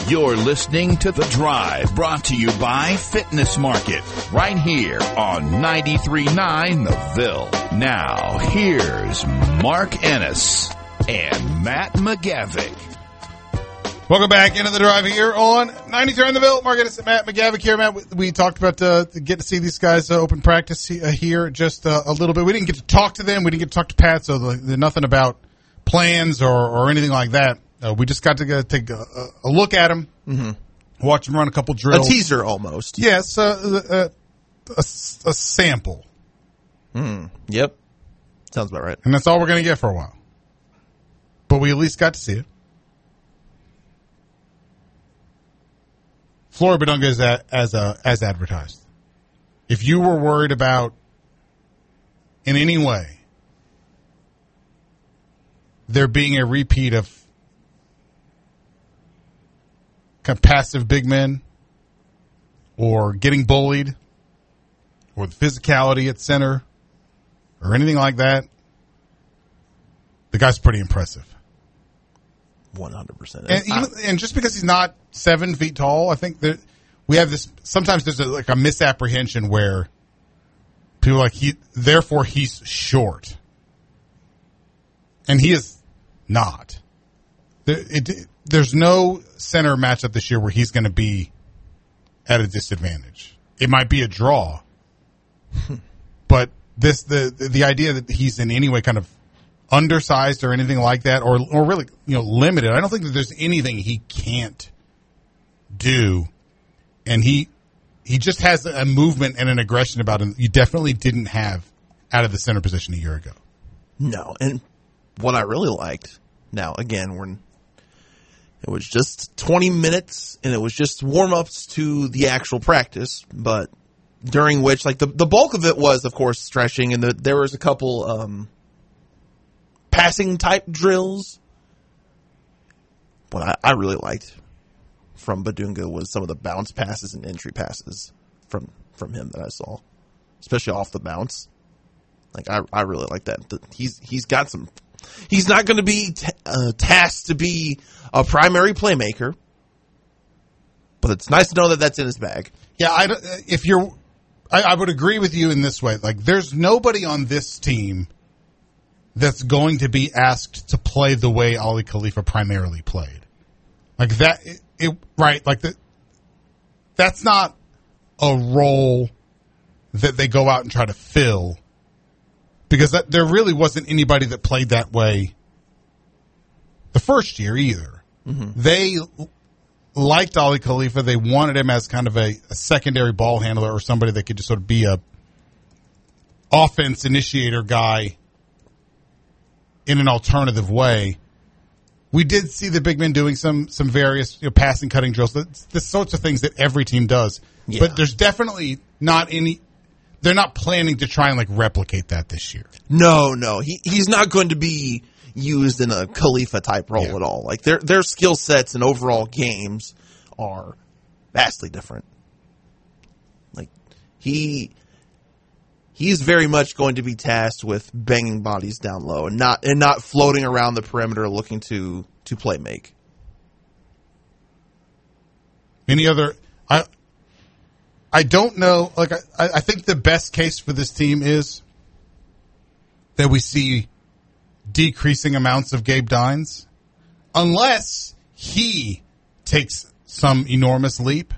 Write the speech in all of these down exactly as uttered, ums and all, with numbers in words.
You're listening to The Drive, brought to you by Fitness Market, right here on ninety-three point nine The Ville. Now, here's Mark Ennis and Matt McGavick. Welcome back into The Drive here on ninety-three on The Ville. Mark Ennis and Matt McGavick here. Matt, we, we talked about uh, getting to see these guys uh, open practice he, uh, here just uh, a little bit. We didn't get to talk to them. We didn't get to talk to Pat, so the, the, nothing about plans or, or anything like that. Uh, we just got to go take a, a look at them, mm-hmm. watch them run a couple drills. A teaser almost. Yes, uh, uh, a, a sample. Mm, yep. Sounds about right. And that's all we're going to get for a while. But we at least got to see it. Flory Bidunga is a, as, a, as advertised. If you were worried about, in any way, there being a repeat of kind of passive big men or getting bullied or the physicality at center or anything like that, the guy's pretty impressive. one hundred percent. And, even, and just because he's not seven feet tall, I think that we have this, sometimes there's a, like a misapprehension where people are like, he, therefore he's short. And he is not. There, it, there's no center matchup this year where he's going to be at a disadvantage. It might be a draw, but this the the idea that he's in any way kind of undersized or anything like that, or or really you know limited. I don't think that there's anything he can't do, and he he just has a movement and an aggression about him you definitely didn't have out of the center position a year ago. No, and what I really liked. Now again, we're it was just twenty minutes, and it was just warm ups to the actual practice, but during which like the the bulk of it was of course stretching, and the, there was a couple. Um, passing type drills. What I, I really liked from Bidunga was some of the bounce passes and entry passes from, from him that I saw, especially off the bounce. Like I, I really like that. He's he's got some. He's not going to be t- uh, tasked to be a primary playmaker, but it's nice to know that that's in his bag. Yeah, I, if you're, I, I would agree with you in this way. Like, there's nobody on this team that's going to be asked to play the way Ali Khalifa primarily played. Like that, it, it right? Like the, that's not a role that they go out and try to fill, because that, there really wasn't anybody that played that way the first year either. Mm-hmm. They liked Ali Khalifa. They wanted him as kind of a, a secondary ball handler or somebody that could just sort of be a offense initiator guy in an alternative way. We did see the big men doing some some various you know, passing, cutting drills. The, the sorts of things that every team does. Yeah. But there's definitely not any. They're not planning to try and like replicate that this year. No, no, he he's not going to be used in a Khalifa type role yeah. at all. Like their their skill sets and overall games are vastly different. Like he. He's very much going to be tasked with banging bodies down low and not and not floating around the perimeter looking to to play make. Any other? I I don't know. Like I, I think the best case for this team is that we see decreasing amounts of Gabe Dines, unless he takes some enormous leap.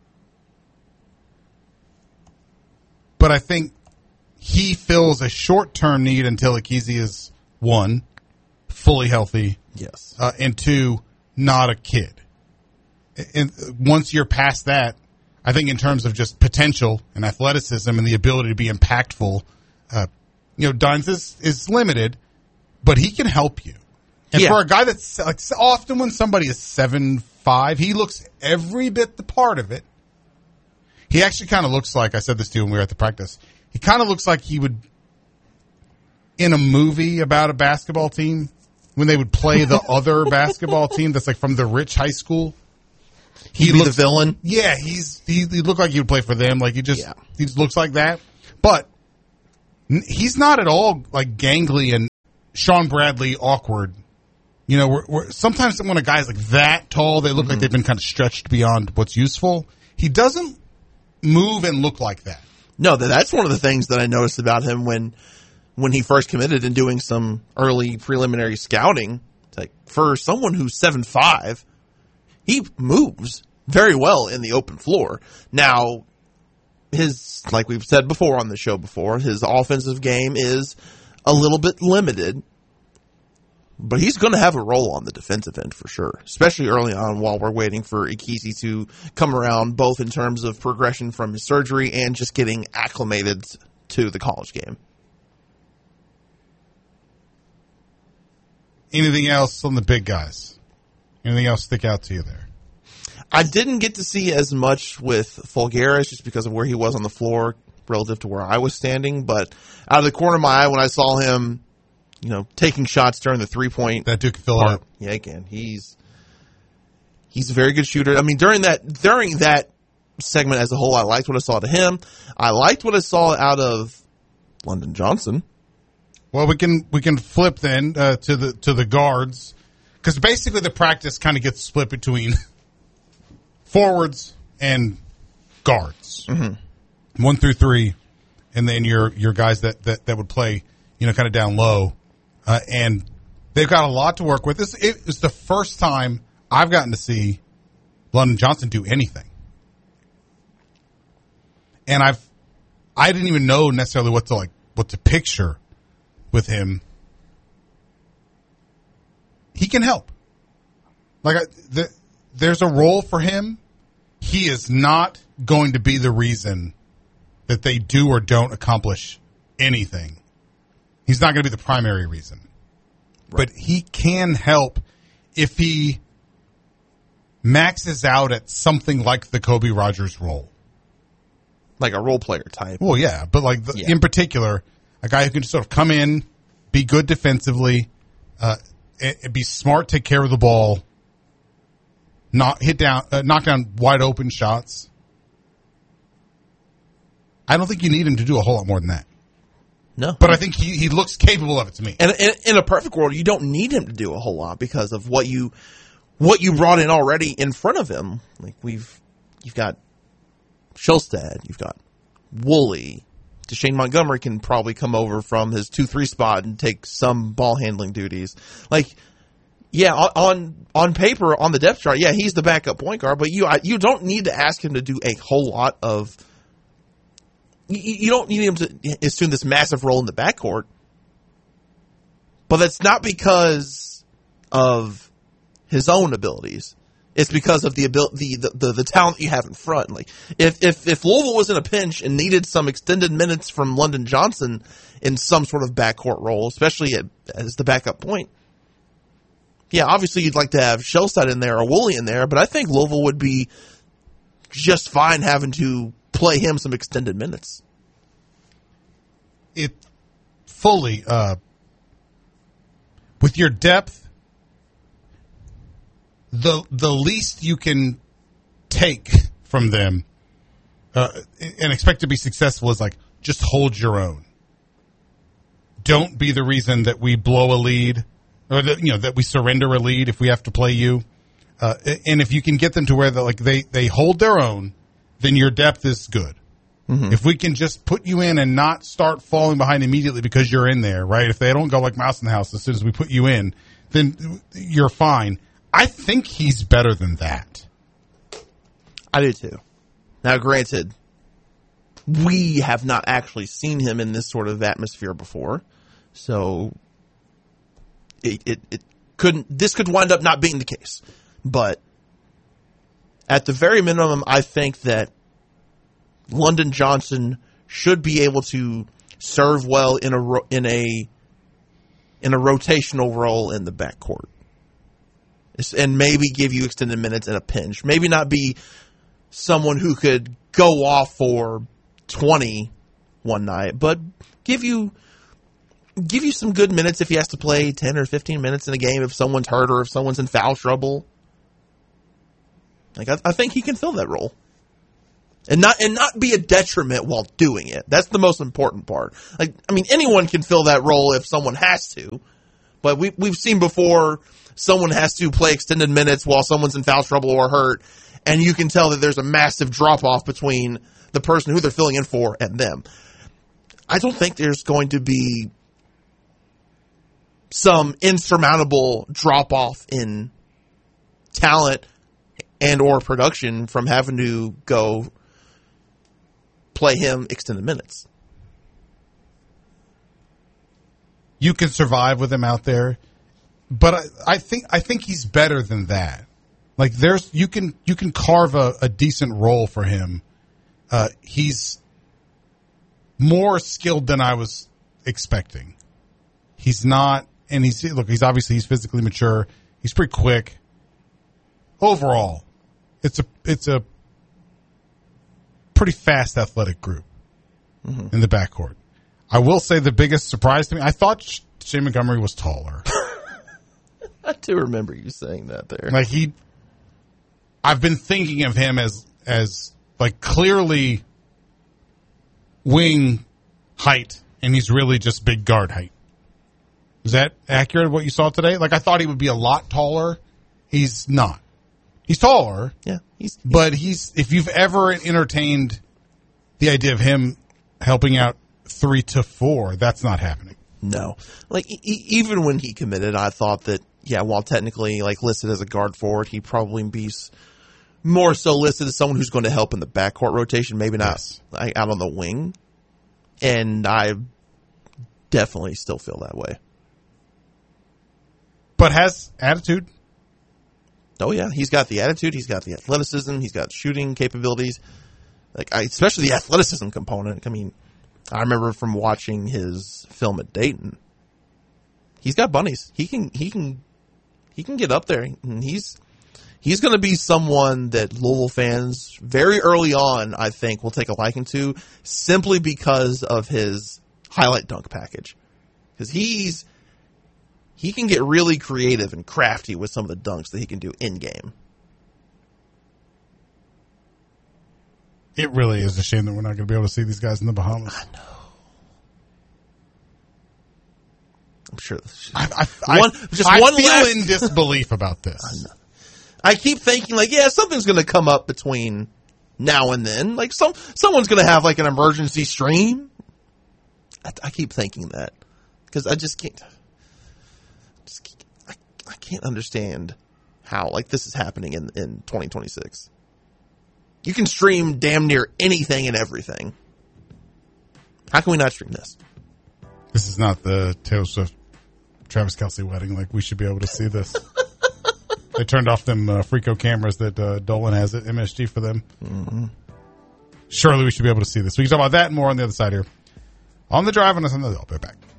But I think he fills a short-term need until Akizi is, one, fully healthy. Yes. Uh, and two, not a kid. And once you're past that, I think in terms of just potential and athleticism and the ability to be impactful, uh, you know, Dines is, is limited, but he can help you. And yeah. for a guy that's like often when somebody is seven five, he looks every bit the part of it. He actually kind of looks like, I said this to you when we were at the practice, he kind of looks like he would, in a movie about a basketball team, when they would play the other basketball team that's like from the rich high school. He He'd looks, be the villain? Yeah, he's he, he looked like he would play for them. Like he just yeah. he just looks like that. But he's not at all like gangly and Sean Bradley awkward. You know, we're, we're, sometimes when a guy's like that tall, they look mm-hmm. like they've been kind of stretched beyond what's useful. He doesn't move and look like that. No, that's one of the things that I noticed about him when when he first committed and doing some early preliminary scouting. It's like, for someone who's seven five, he moves very well in the open floor. Now, his, like we've said before on the show before, his offensive game is a little bit limited. But he's going to have a role on the defensive end for sure, especially early on while we're waiting for Ikisi to come around, both in terms of progression from his surgery and just getting acclimated to the college game. Anything else on the big guys? Anything else stick out to you there? I didn't get to see as much with Fulgaris just because of where he was on the floor relative to where I was standing, but out of the corner of my eye when I saw him, you know, taking shots during the three-point. That dude can fill it up. Yeah, again, he's he's a very good shooter. I mean, during that during that segment as a whole, I liked what I saw to him. I liked what I saw out of London Johnson. Well, we can we can flip then uh, to the to the guards, because basically the practice kind of gets split between forwards and guards, mm-hmm. one through three, and then your your guys that that, that would play, you know, kind of down low. Uh, and they've got a lot to work with. This it was the first time I've gotten to see London Johnson do anything, and I've I didn't even know necessarily what to like what to picture with him. He can help. Like I, the, there's a role for him. He is not going to be the reason that they do or don't accomplish anything. He's not going to be the primary reason. Right. But he can help if he maxes out at something like the Kobe Rogers role. Like a role player type. Well, yeah, but like the, yeah. in particular, a guy who can sort of come in, be good defensively, uh, and be smart, take care of the ball, not hit down, uh, knock down wide open shots. I don't think you need him to do a whole lot more than that. No. But I think he, he looks capable of it to me. And in, in a perfect world, you don't need him to do a whole lot because of what you what you brought in already in front of him. Like we've you've got Shellstad, you've got Woolley. Deshane Montgomery can probably come over from his two three spot and take some ball handling duties. Like, yeah, on on paper, on the depth chart, yeah, he's the backup point guard, but you I, you don't need to ask him to do a whole lot of You don't need him to assume this massive role in the backcourt. But that's not because of his own abilities. It's because of the ability, the, the, the talent you have in front. Like if, if, if Louisville was in a pinch and needed some extended minutes from London Johnson in some sort of backcourt role, especially at, as the backup point, yeah, obviously you'd like to have Shellstad in there or Woolley in there, but I think Louisville would be just fine having to play him some extended minutes. It fully, uh, with your depth, the the least you can take from them uh, and expect to be successful is like just hold your own. Don't be the reason that we blow a lead or that, you know, that we surrender a lead if we have to play you. Uh, and if you can get them to where like they they hold their own, then your depth is good. Mm-hmm. If we can just put you in and not start falling behind immediately because you're in there, right? If they don't go like mouse in the house as soon as we put you in, then you're fine. I think he's better than that. I do too. Now, granted, we have not actually seen him in this sort of atmosphere before, so it it, it couldn't. This could wind up not being the case, but at the very minimum, I think that London Johnson should be able to serve well in a in a in a rotational role in the backcourt, and maybe give you extended minutes in a pinch. Maybe not be someone who could go off for twenty one night, but give you give you some good minutes if he has to play ten or fifteen minutes in a game if someone's hurt or if someone's in foul trouble. Like I, I think he can fill that role. And not and not be a detriment while doing it. That's the most important part. Like, I mean, anyone can fill that role if someone has to. But we we've seen before someone has to play extended minutes while someone's in foul trouble or hurt, and you can tell that there's a massive drop-off between the person who they're filling in for and them. I don't think there's going to be some insurmountable drop-off in talent and or production from having to go play him extended minutes. You can survive with him out there, but I, I think I think he's better than that. Like there's you can you can carve a, a decent role for him. Uh, he's more skilled than I was expecting. He's not, and he's look. He's obviously he's physically mature. He's pretty quick. Overall, it's a it's a pretty fast athletic group mm-hmm. in the backcourt. I will say the biggest surprise to me, I thought Shane Montgomery was taller. I do remember you saying that there. Like he, I've been thinking of him as, as like clearly wing height, and he's really just big guard height. Is that accurate what you saw today? Like I thought he would be a lot taller. He's not. He's taller. Yeah. He's, he's but he's, if you've ever entertained the idea of him helping out three to four, that's not happening. No. Like, e- even when he committed, I thought that, yeah, while technically, like, listed as a guard forward, he'd probably be s- more so listed as someone who's going to help in the backcourt rotation, maybe not yes. like, out on the wing. And I definitely still feel that way. But has attitude. Oh, yeah. He's got the attitude. He's got the athleticism. He's got shooting capabilities. Like, I, especially the athleticism component. I mean, I remember from watching his film at Dayton. He's got bunnies. He can he can he can get up there, and he's he's going to be someone that Louisville fans very early on, I think, will take a liking to simply because of his highlight dunk package. Because he's he can get really creative and crafty with some of the dunks that he can do in game. It really is a shame that we're not going to be able to see these guys in the Bahamas. I know. I'm sure. I, I, one, I, just I one feel last, in disbelief about this. I know. I keep thinking, like, yeah, something's going to come up between now and then. Like, some someone's going to have, like, an emergency stream. I, I keep thinking that. Because I just can't. Just can't I, I can't understand how, like, this is happening in, in twenty twenty-six. You can stream damn near anything and everything. How can we not stream this? This is not the Taylor Swift Travis Kelce wedding. Like, we should be able to see this. They turned off them uh, Freako cameras that uh, Dolan has at M S G for them. Mm-hmm. Surely we should be able to see this. We can talk about that and more on the other side here. On the drive, and us on the I'll be back.